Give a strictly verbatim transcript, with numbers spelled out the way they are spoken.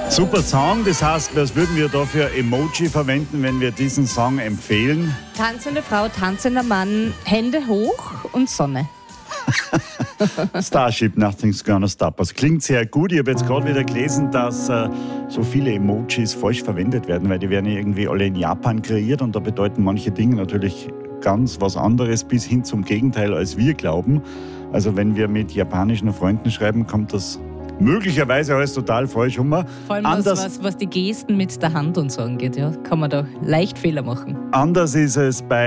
Super Song, das heißt, was würden wir da für Emoji verwenden, wenn wir diesen Song empfehlen? Tanzende Frau, tanzender Mann, Hände hoch und Sonne. Starship, Nothing's Gonna Stop Us. Klingt sehr gut. Ich habe jetzt gerade wieder gelesen, dass äh, so viele Emojis falsch verwendet werden, weil die werden ja irgendwie alle in Japan kreiert und da bedeuten manche Dinge natürlich ganz was anderes bis hin zum Gegenteil, als wir glauben. Also wenn wir mit japanischen Freunden schreiben, kommt das möglicherweise alles total falsch rum. Vor allem was, was, was die Gesten mit der Hand und so angeht, ja, kann man da leicht Fehler machen. Anders ist es bei